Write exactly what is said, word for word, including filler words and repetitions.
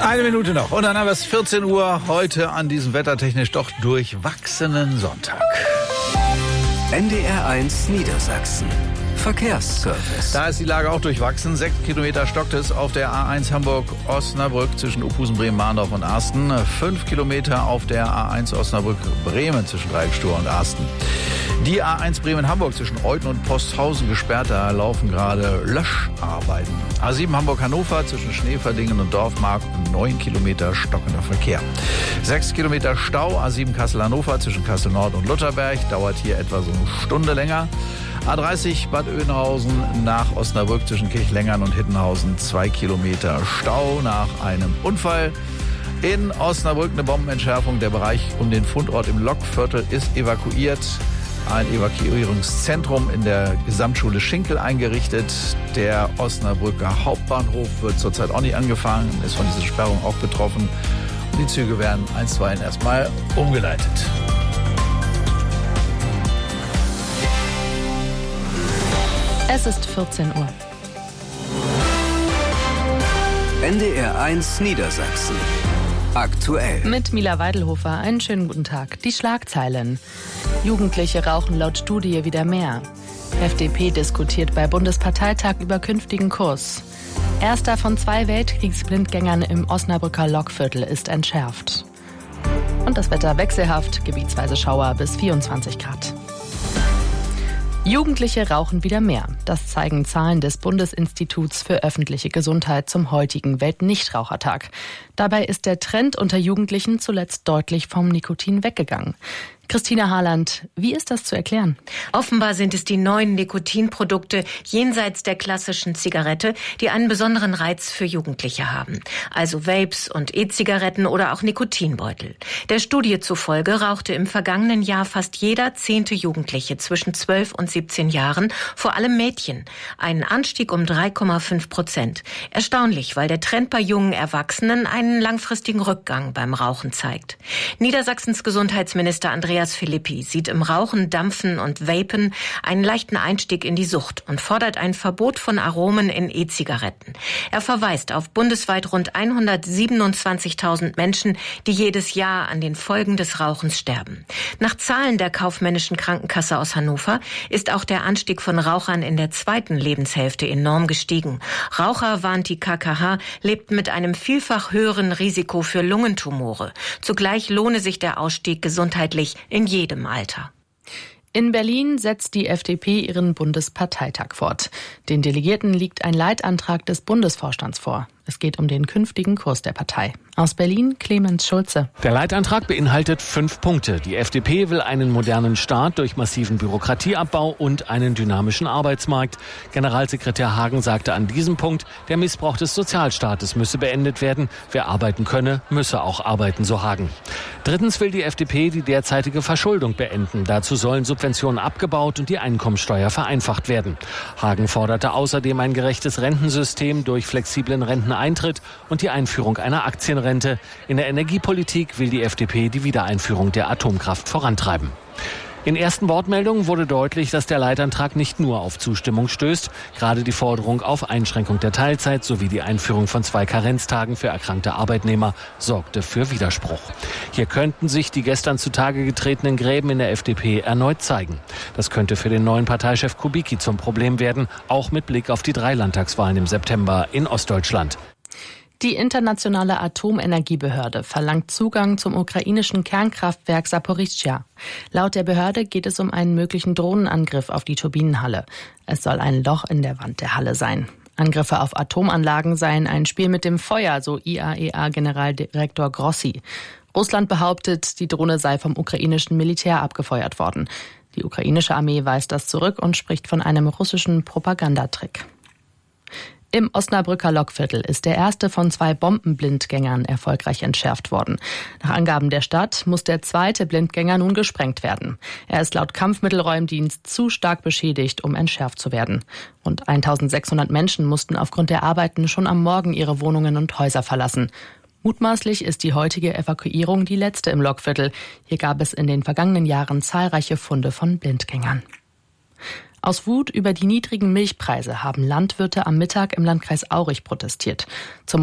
Eine Minute noch und dann haben wir es vierzehn Uhr heute an diesem wettertechnisch doch durchwachsenen Sonntag. N D R eins Niedersachsen. Verkehrsservice. Da ist die Lage auch durchwachsen. Sechs Kilometer stockt es auf der A eins Hamburg-Osnabrück zwischen Opusen, Bremen-Mahndorf und Arsten. Fünf Kilometer auf der A eins Osnabrück-Bremen zwischen Dreieckstor und Arsten. Die A eins Bremen-Hamburg zwischen Euthen und Posthausen gesperrt. Da laufen gerade Löscharbeiten. A sieben Hamburg-Hannover zwischen Schneeverdingen und Dorfmark. Neun Kilometer stockender Verkehr. Sechs Kilometer Stau. A sieben Kassel-Hannover zwischen Kassel-Nord und Lutherberg. Dauert hier etwa so eine Stunde länger. A dreißig Bad Oeynhausen nach Osnabrück zwischen Kirchlengern und Hittenhausen. Zwei Kilometer Stau nach einem Unfall. In Osnabrück eine Bombenentschärfung. Der Bereich um den Fundort im Lokviertel ist evakuiert. Ein Evakuierungszentrum in der Gesamtschule Schinkel eingerichtet. Der Osnabrücker Hauptbahnhof wird zurzeit auch nicht angefangen, ist von dieser Sperrung auch betroffen. Und die Züge werden einstweilen erstmal umgeleitet. Es ist vierzehn Uhr. N D R eins Niedersachsen. Aktuell. Mit Mila Weidelhofer, einen schönen guten Tag. Die Schlagzeilen. Jugendliche rauchen laut Studie wieder mehr. F D P diskutiert bei Bundesparteitag über künftigen Kurs. Erster von zwei Weltkriegsblindgängern im Osnabrücker Lokviertel ist entschärft. Und das Wetter wechselhaft, gebietsweise Schauer bis vierundzwanzig Grad. Jugendliche rauchen wieder mehr. Das zeigen Zahlen des Bundesinstituts für öffentliche Gesundheit zum heutigen Weltnichtrauchertag. Dabei ist der Trend unter Jugendlichen zuletzt deutlich vom Nikotin weggegangen. Christina Harland, wie ist das zu erklären? Offenbar sind es die neuen Nikotinprodukte jenseits der klassischen Zigarette, die einen besonderen Reiz für Jugendliche haben. Also Vapes und E-Zigaretten oder auch Nikotinbeutel. Der Studie zufolge rauchte im vergangenen Jahr fast jeder zehnte Jugendliche zwischen zwölf und siebzehn Jahren, vor allem Mädchen. Ein Anstieg um drei Komma fünf Prozent. Erstaunlich, weil der Trend bei jungen Erwachsenen einen langfristigen Rückgang beim Rauchen zeigt. Niedersachsens Gesundheitsminister Andreas Philippi sieht im Rauchen, Dampfen und Vapen einen leichten Einstieg in die Sucht und fordert ein Verbot von Aromen in E-Zigaretten. Er verweist auf bundesweit rund hundertsiebenundzwanzigtausend Menschen, die jedes Jahr an den Folgen des Rauchens sterben. Nach Zahlen der Kaufmännischen Krankenkasse aus Hannover ist auch der Anstieg von Rauchern in der zweiten Lebenshälfte enorm gestiegen. Raucher, warnt die K K H, lebten mit einem vielfach höheren Risiko für Lungentumore. Zugleich lohne sich der Ausstieg gesundheitlich in jedem Alter. In Berlin setzt die F D P ihren Bundesparteitag fort. Den Delegierten liegt ein Leitantrag des Bundesvorstands vor. Es geht um den künftigen Kurs der Partei. Aus Berlin, Clemens Schulze. Der Leitantrag beinhaltet fünf Punkte. Die F D P will einen modernen Staat durch massiven Bürokratieabbau und einen dynamischen Arbeitsmarkt. Generalsekretär Hagen sagte an diesem Punkt, der Missbrauch des Sozialstaates müsse beendet werden. Wer arbeiten könne, müsse auch arbeiten, so Hagen. Drittens will die F D P die derzeitige Verschuldung beenden. Dazu sollen Subventionen abgebaut und die Einkommensteuer vereinfacht werden. Hagen forderte außerdem ein gerechtes Rentensystem durch flexiblen Renteneintritt und die Einführung einer Aktienrente. In der Energiepolitik will die F D P die Wiedereinführung der Atomkraft vorantreiben. In ersten Wortmeldungen wurde deutlich, dass der Leitantrag nicht nur auf Zustimmung stößt. Gerade die Forderung auf Einschränkung der Teilzeit sowie die Einführung von zwei Karenztagen für erkrankte Arbeitnehmer sorgte für Widerspruch. Hier könnten sich die gestern zutage getretenen Gräben in der F D P erneut zeigen. Das könnte für den neuen Parteichef Kubicki zum Problem werden, auch mit Blick auf die drei Landtagswahlen im September in Ostdeutschland. Die internationale Atomenergiebehörde verlangt Zugang zum ukrainischen Kernkraftwerk Saporischschja. Laut der Behörde geht es um einen möglichen Drohnenangriff auf die Turbinenhalle. Es soll ein Loch in der Wand der Halle sein. Angriffe auf Atomanlagen seien ein Spiel mit dem Feuer, so I A E A-Generaldirektor Grossi. Russland behauptet, die Drohne sei vom ukrainischen Militär abgefeuert worden. Die ukrainische Armee weist das zurück und spricht von einem russischen Propagandatrick. Im Osnabrücker Lokviertel ist der erste von zwei Bombenblindgängern erfolgreich entschärft worden. Nach Angaben der Stadt muss der zweite Blindgänger nun gesprengt werden. Er ist laut Kampfmittelräumdienst zu stark beschädigt, um entschärft zu werden. Rund eintausendsechshundert Menschen mussten aufgrund der Arbeiten schon am Morgen ihre Wohnungen und Häuser verlassen. Mutmaßlich ist die heutige Evakuierung die letzte im Lokviertel. Hier gab es in den vergangenen Jahren zahlreiche Funde von Blindgängern. Aus Wut über die niedrigen Milchpreise haben Landwirte am Mittag im Landkreis Aurich protestiert. Zum